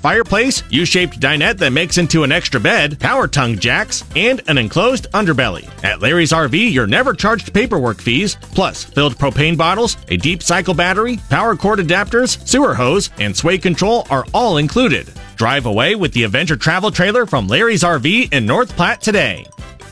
fireplace, U-shaped dinette that makes into an extra bed, power tongue jacks, and an enclosed underbelly. At Larry's RV, you're never charged paperwork fees, plus filled propane bottles, a deep cycle battery, power cord adapters, sewer hose, and sway control are all included. Drive away with the Avenger travel trailer from Larry's RV in North Platte today.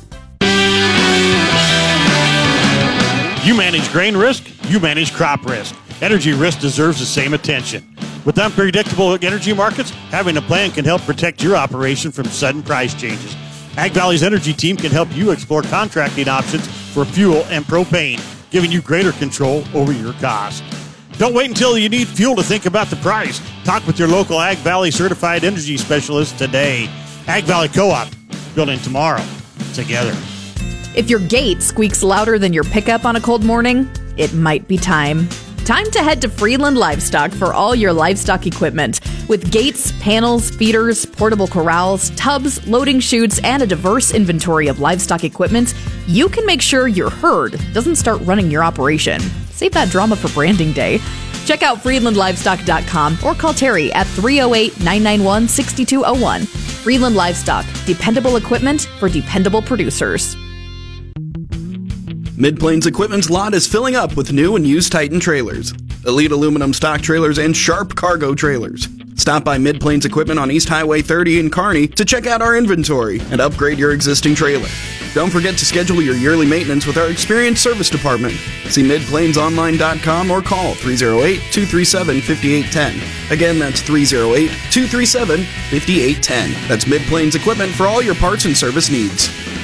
You manage grain risk, you manage crop risk. Energy risk deserves the same attention. With unpredictable energy markets, having a plan can help protect your operation from sudden price changes. Ag Valley's energy team can help you explore contracting options for fuel and propane, giving you greater control over your cost. Don't wait until you need fuel to think about the price. Talk with your local Ag Valley certified energy specialist today. Ag Valley Co-op, building tomorrow together. If your gate squeaks louder than your pickup on a cold morning, it might be time. Time to head to Freeland Livestock for all your livestock equipment. With gates, panels, feeders, portable corrals, tubs, loading chutes, and a diverse inventory of livestock equipment, you can make sure your herd doesn't start running your operation. Save that drama for branding day. Check out FreelandLivestock.com or call Terry at 308-991-6201. Freeland Livestock, dependable equipment for dependable producers. Mid-Plains Equipment's lot is filling up with new and used Titan trailers, elite aluminum stock trailers, and sharp cargo trailers. Stop by Mid-Plains Equipment on East Highway 30 in Kearney to check out our inventory and upgrade your existing trailer. Don't forget to schedule your yearly maintenance with our experienced service department. See midplainsonline.com or call 308-237-5810. Again, that's 308-237-5810. That's Mid-Plains Equipment for all your parts and service needs.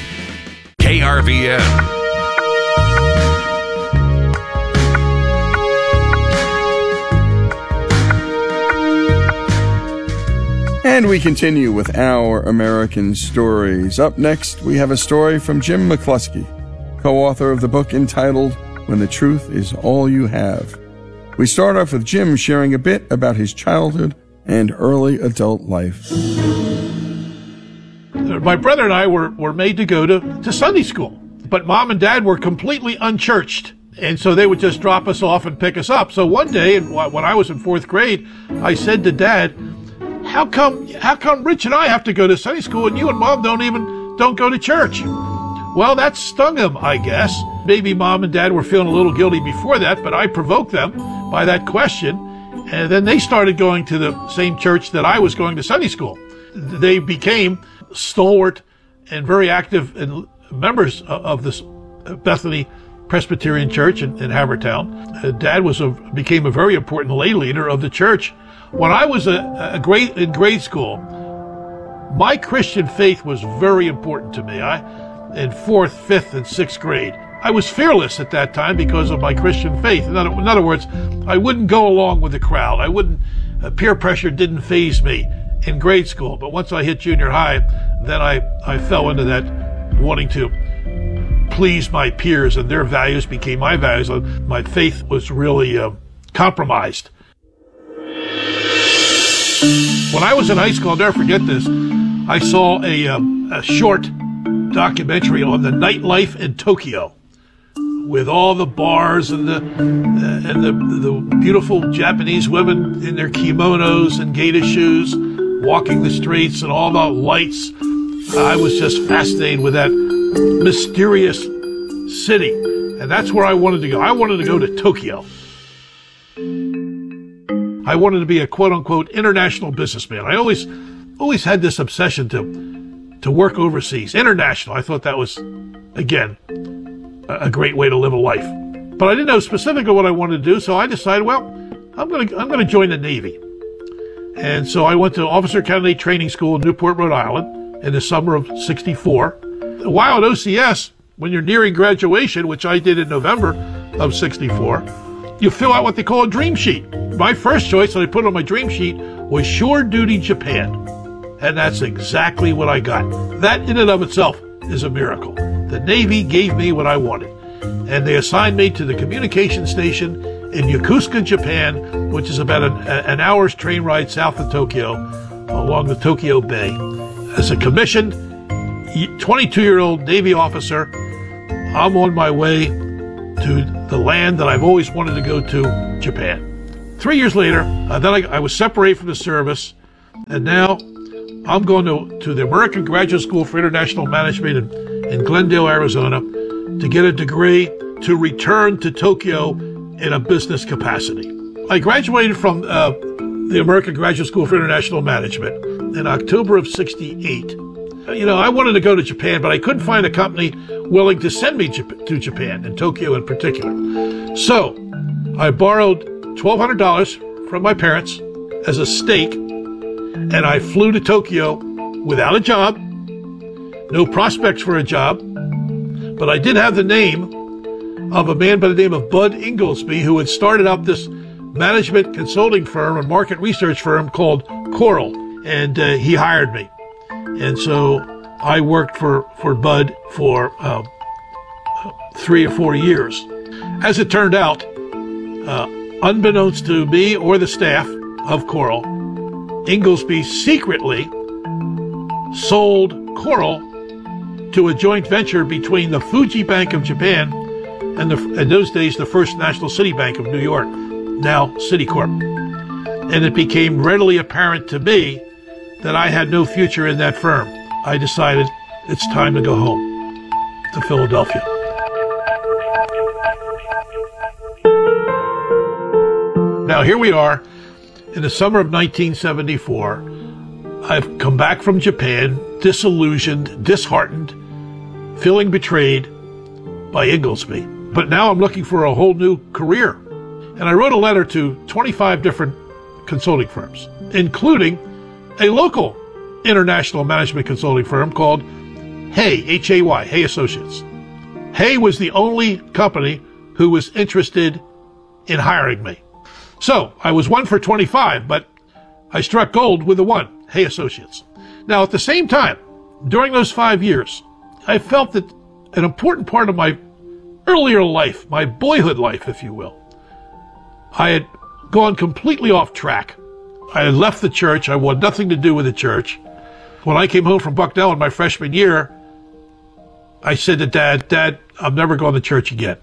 KRVN. And we continue with Our American Stories. Up next, we have a story from Jim McCluskey, co-author of the book entitled When the Truth Is All You Have. We start off with Jim sharing a bit about his childhood and early adult life. My brother and I were made to go to Sunday school, but Mom and Dad were completely unchurched. And so they would just drop us off and pick us up. So one day, when I was in fourth grade, I said to Dad, How come Rich and I have to go to Sunday school and you and Mom don't go to church? Well, that stung him, I guess. Maybe Mom and Dad were feeling a little guilty before that, but I provoked them by that question. And then they started going to the same church that I was going to Sunday school. They became stalwart and very active members of this Bethany Presbyterian Church in Havertown. Dad became a very important lay leader of the church. When I was in grade school, my Christian faith was very important to me. In fourth, fifth, and sixth grade, I was fearless at that time because of my Christian faith. In other words, I wouldn't go along with the crowd. Peer pressure didn't faze me in grade school. But once I hit junior high, then I fell into that wanting to please my peers, and their values became my values. My faith was really compromised. When I was in high school, I'll never forget this, I saw a short documentary on the nightlife in Tokyo with all the bars and the beautiful Japanese women in their kimonos and gaita shoes walking the streets and all the lights. I was just fascinated with that mysterious city, and that's where I wanted to go. I wanted to go to Tokyo. I wanted to be a quote-unquote international businessman. I always had this obsession to work overseas, international. I thought that was, again, a great way to live a life. But I didn't know specifically what I wanted to do, so I decided, well, I'm going to join the Navy. And so I went to Officer Candidate Training School in Newport, Rhode Island in the summer of '64. While at OCS, when you're nearing graduation, which I did in November of '64, you fill out what they call a dream sheet. My first choice that I put on my dream sheet was Shore Duty Japan. And that's exactly what I got. That in and of itself is a miracle. The Navy gave me what I wanted. And they assigned me to the communication station in Yokosuka, Japan, which is about an hour's train ride south of Tokyo, along the Tokyo Bay. As a commissioned 22-year-old Navy officer, I'm on my way to the land that I've always wanted to go to, Japan. 3 years later, then I was separated from the service. And now I'm going to the American Graduate School for International Management in Glendale, Arizona, to get a degree to return to Tokyo in a business capacity. I graduated from the American Graduate School for International Management in October of '68. I wanted to go to Japan, but I couldn't find a company willing to send me to Japan, and Tokyo in particular. So I borrowed $1,200 from my parents as a stake, and I flew to Tokyo without a job, no prospects for a job, but I did have the name of a man by the name of Bud Inglesby, who had started up this management consulting firm and market research firm called Coral, and he hired me. And so I worked for Bud for 3 or 4 years. As it turned out, unbeknownst to me or the staff of Coral, Inglesby secretly sold Coral to a joint venture between the Fuji Bank of Japan and in those days the First National City Bank of New York, now Citicorp. And it became readily apparent to me that I had no future in that firm. I decided it's time to go home to Philadelphia. Now here we are in the summer of 1974. I've come back from Japan, disillusioned, disheartened, feeling betrayed by Inglesby. But now I'm looking for a whole new career. And I wrote a letter to 25 different consulting firms, including a local international management consulting firm called Hay, H-A-Y, Hay Associates. Hay was the only company who was interested in hiring me. So I was 1 for 25, but I struck gold with the one, Hay Associates. Now, at the same time, during those 5 years, I felt that an important part of my earlier life, my boyhood life, if you will, I had gone completely off track. I had left the church. I wanted nothing to do with the church. When I came home from Bucknell in my freshman year, I said to Dad, I'm never going to church again.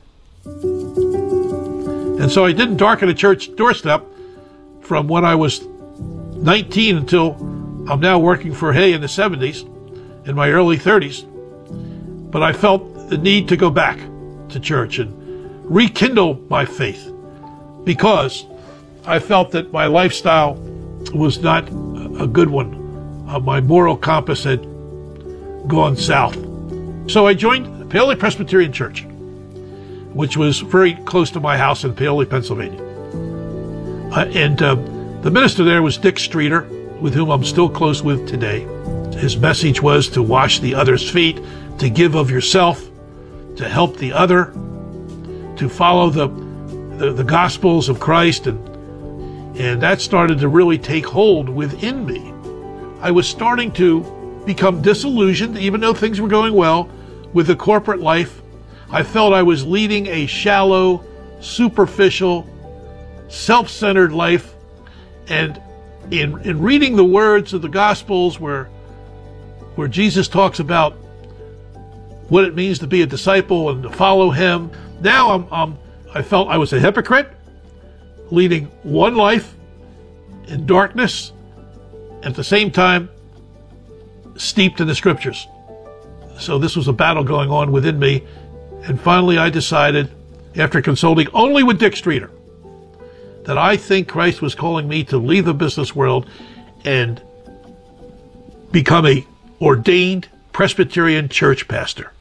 And so I didn't darken a church doorstep from when I was 19 until I'm now working for Hay in the 70s, in my early 30s. But I felt the need to go back to church and rekindle my faith, because I felt that my lifestyle was not a good one. My moral compass had gone south. So I joined Paoli Presbyterian Church, which was very close to my house in Paoli, Pennsylvania. And the minister there was Dick Streeter, with whom I'm still close with today. His message was to wash the other's feet, to give of yourself, to help the other, to follow the Gospels of Christ, and that started to really take hold within me. I was starting to become disillusioned, even though things were going well, with the corporate life. I felt I was leading a shallow, superficial, self-centered life, and in reading the words of the Gospels where Jesus talks about what it means to be a disciple and to follow him, now I felt I was a hypocrite, leading one life in darkness, at the same time steeped in the scriptures. So this was a battle going on within me, and finally I decided, after consulting only with Dick Streeter, that I think Christ was calling me to leave the business world and become a ordained Presbyterian church pastor,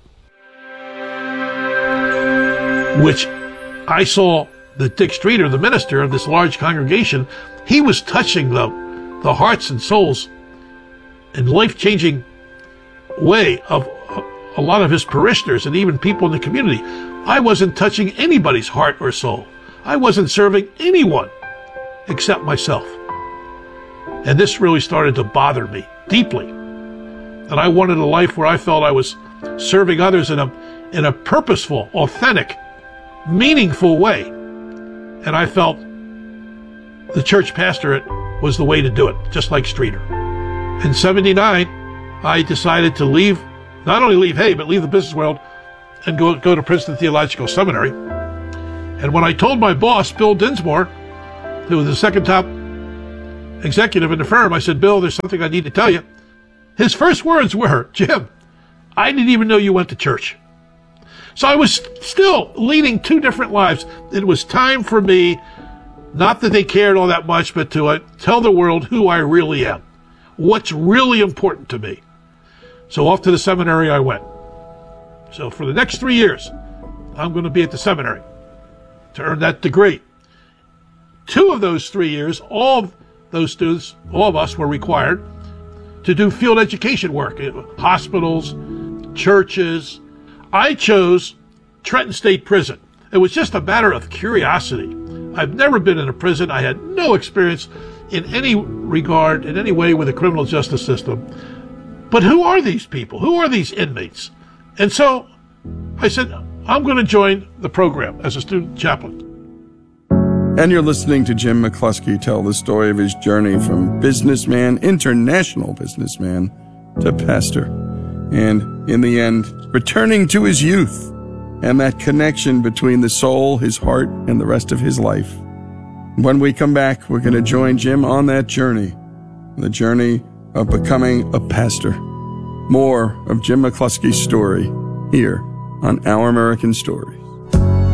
which I saw that Dick Streeter, the minister of this large congregation, he was touching the hearts and souls in life-changing way of a lot of his parishioners and even people in the community. I wasn't touching anybody's heart or soul. I wasn't serving anyone except myself. And this really started to bother me deeply. And I wanted a life where I felt I was serving others in a purposeful, authentic, meaningful way. And I felt the church pastorate was the way to do it, just like Streeter. In '79, I decided to leave, not only leave Hay, but leave the business world and go to Princeton Theological Seminary. And when I told my boss, Bill Dinsmore, who was the second top executive in the firm, I said, Bill, there's something I need to tell you. His first words were, Jim, I didn't even know you went to church. So I was still leading two different lives. It was time for me, not that they cared all that much, but to tell the world who I really am, what's really important to me. So off to the seminary I went. So for the next 3 years, I'm going to be at the seminary to earn that degree. 2 of those 3 years, all of those students, all of us were required to do field education work in hospitals, churches. I chose Trenton State Prison. It was just a matter of curiosity. I've never been in a prison. I had no experience in any regard, in any way with the criminal justice system. But who are these people? Who are these inmates? And so I said, I'm going to join the program as a student chaplain. And you're listening to Jim McCluskey tell the story of his journey from businessman, international businessman, to pastor. And in the end, returning to his youth and that connection between the soul, his heart, and the rest of his life. When we come back, we're going to join Jim on that journey, the journey of becoming a pastor. More of Jim McCluskey's story here on Our American Stories.